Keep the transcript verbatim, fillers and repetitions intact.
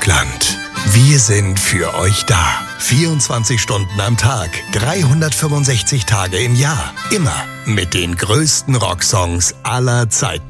Deutschland. Wir sind für euch da. vierundzwanzig Stunden am Tag, dreihundertfünfundsechzig Tage im Jahr. Immer mit den größten Rocksongs aller Zeiten.